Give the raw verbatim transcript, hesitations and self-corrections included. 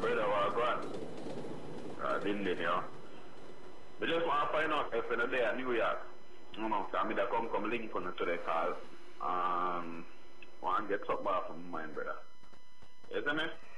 brother, was gone. Uh, didn't they, you know? We just want to find out if in the day at New York, you know, so I mean, come come link on to the call. Um, want to get something off from my mind, brother. You see me?